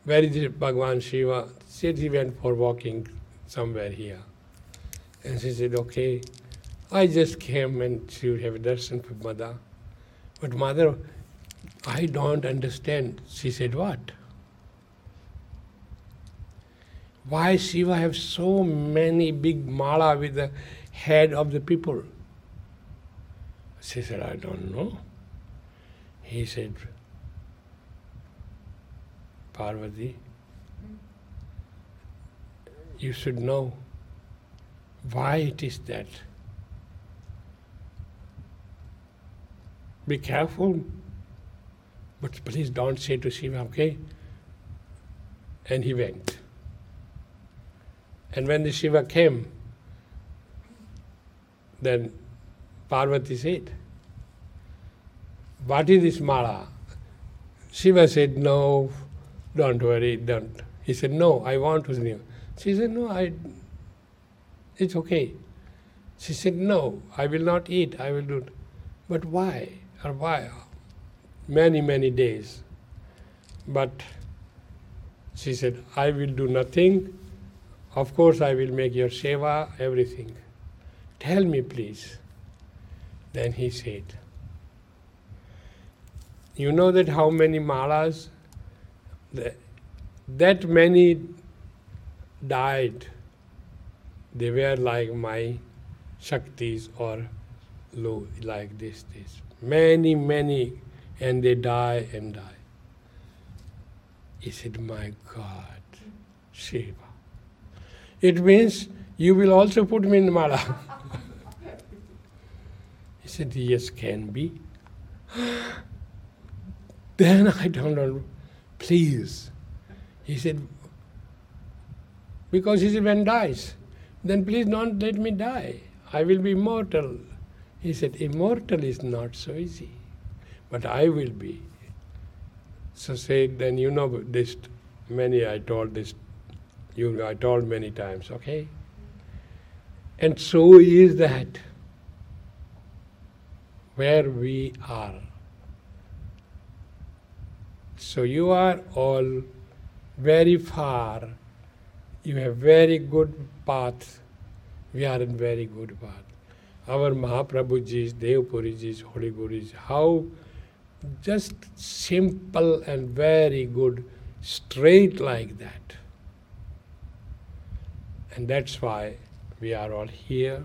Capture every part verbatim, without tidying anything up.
where is Bhagavan Shiva? She said he went for walking somewhere here. And she said, okay, I just came and she would have a darshan for mother. But mother, I don't understand. She said, what? Why Shiva have so many big mala with the head of the people? She said, I don't know. He said, Parvati, you should know why it is that. Be careful, but please don't say to Shiva, okay? And he went. And when the Shiva came, then Parvati said, what is this mala? Shiva said, no, don't worry, don't. He said, no, I want to know. She said, no, I, it's okay. She said, no, I will not eat, I will do it. But why? Or why? Many, many days. But she said, I will do nothing. Of course, I will make your seva, everything. Tell me, please. Then he said, you know that how many malas? That many died. They were like my Shaktis or low, like this, this. Many, many, and they die and die. He said, my God, Shiva. It means you will also put me in mala. He said, yes, can be. Then I don't know, please. He said, because he said, when dies, then please don't let me die. I will be immortal. He said, immortal is not so easy, but I will be. So said, then you know this, many I told this, you I told many times, okay? And so is that where we are. So you are all very far. You have very good path. We are in very good path. Our Mahaprabhuji's, Devpuriji's, Holy Guru's, how just simple and very good, straight like that. And that's why we are all here.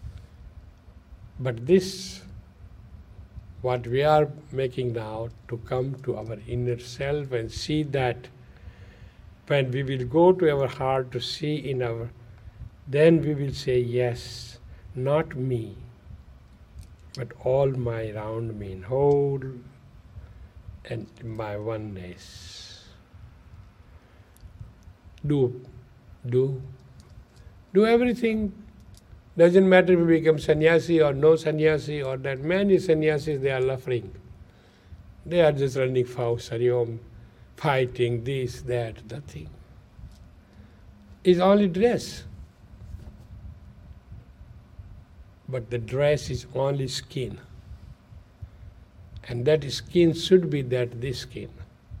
But this, what we are making now, to come to our inner self and see that, when we will go to our heart to see in our, then we will say, yes, not me, but all my round me in whole and my oneness. Do, do, do everything. Doesn't matter if we become sannyasi or no sannyasi or that. Many sannyasis, they are suffering. They are just running for Sariom, fighting this, that, nothing. It's only dress. But the dress is only skin. And that skin should be that this skin.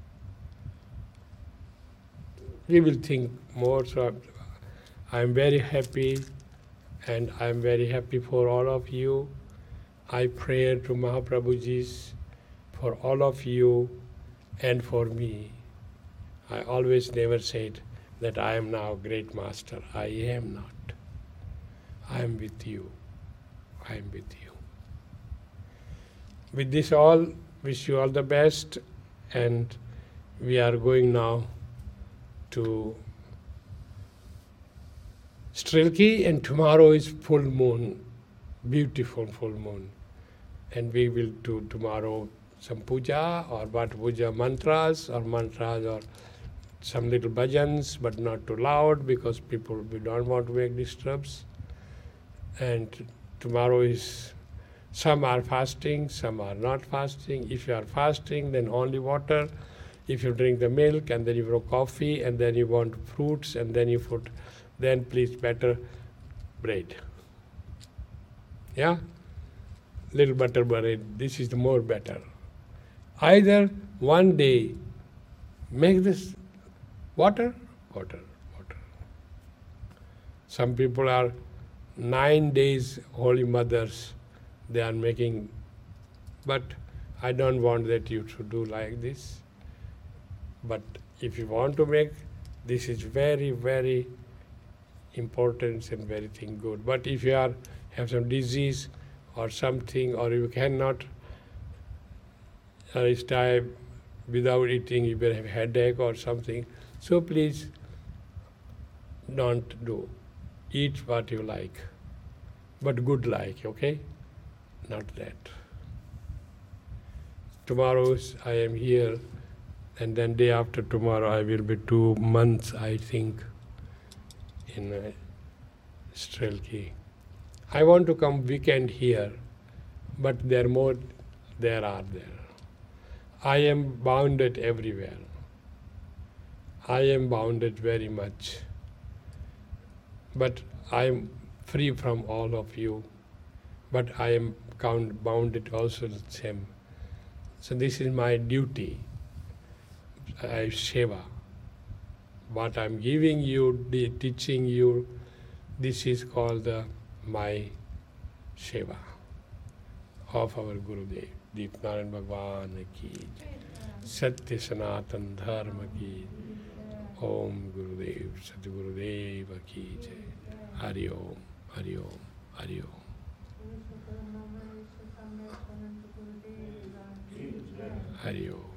We will think more. So I am very happy, and I am very happy for all of you. I pray to Mahaprabhuji's for all of you and for me. I always never said that I am now great master. I am not. I am with you. I am with you. With this all, wish you all the best, and we are going now to Strilki, and tomorrow is full moon, beautiful full moon. And we will do tomorrow some puja or what puja mantras or mantras or some little bhajans, but not too loud because people we don't want to make disturbs. And tomorrow is, some are fasting, some are not fasting. If you are fasting, then only water. If you drink the milk and then you want coffee and then you want fruits and then you put, then please better bread. Yeah? Little butter bread, this is the more better. Either one day make this Water, water, water. Some people are nine days Holy Mothers, they are making, but I don't want that you should do like this. But if you want to make, this is very, very important and very thing good. But if you are have some disease or something, or you cannot uh, stay without eating, you will have headache or something, so please don't do. Eat what you like, but good like, okay? Not that. Tomorrow I am here, and then day after tomorrow I will be two months, I think, in uh, Strelki. I want to come weekend here, but there are more, there are there. I am bounded everywhere. I am bounded very much. But I am free from all of you. But I am count bounded also the same. So this is my duty. I seva. What I'm giving you, teaching you, this is called the, my seva of our Gurudev. Deepnarayan Bhagwan ki jai. Satya Sanatan Dharma ki jai. Om Gurudev, Satgurudev ki jai. Hari Om, Hari Om, Hari Om. Hari Om.